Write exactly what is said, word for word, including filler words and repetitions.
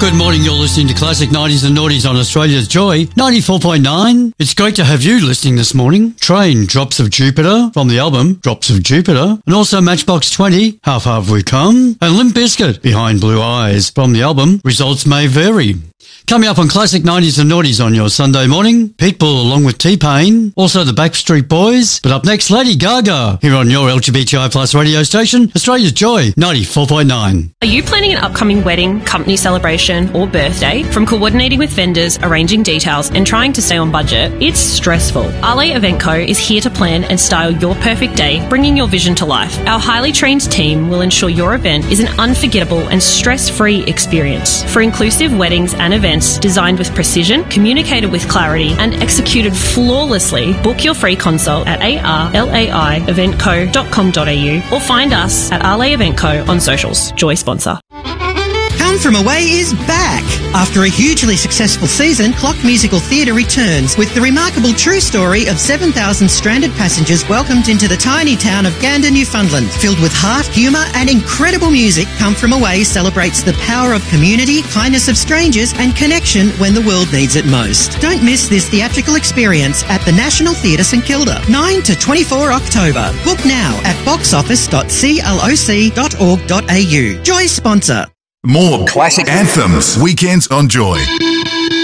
Good morning, you're listening to Classic nineties and Noughties on Australia's Joy, ninety-four point nine. It's great to have you listening this morning. Train, Drops of Jupiter, from the album Drops of Jupiter, and also Matchbox twenty, How Far Have We Come, and Limp Bizkit, Behind Blue Eyes, from the album Results May Vary. Coming up on Classic nineties and Noughties on your Sunday morning, Pitbull along with T-Pain, also the Backstreet Boys, but up next, Lady Gaga, here on your L G B T I plus radio station, Australia's Joy, ninety-four point nine. Are you planning an upcoming wedding, company celebration or birthday? From coordinating with vendors, arranging details and trying to stay on budget, it's stressful. Arlay Event Co is here to plan and style your perfect day, bringing your vision to life. Our highly trained team will ensure your event is an unforgettable and stress-free experience. For inclusive weddings and events designed with precision, communicated with clarity and executed flawlessly, book your free consult at a r l a i event co dot com dot a u or find us at Arlay Event Co on socials. Joy sponsor. Come From Away is back. After a hugely successful season, Clock Musical Theatre returns with the remarkable true story of seven thousand stranded passengers welcomed into the tiny town of Gander, Newfoundland. Filled with heart, humour and incredible music, Come From Away celebrates the power of community, kindness of strangers and connection when the world needs it most. Don't miss this theatrical experience at the National Theatre St Kilda, nine to twenty-four October. Book now at box office dot cloc dot org dot a u. Joy sponsor. More classic anthems, weekends on Joy.